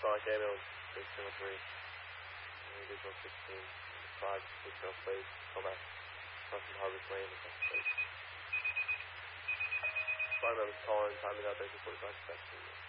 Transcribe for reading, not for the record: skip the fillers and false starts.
Sonic ambulance, big single 3. Additional 16, 5, 6 on place, call back. Crossing Harvest Lane, across the place. Fire members calling, timing out there for 45 seconds.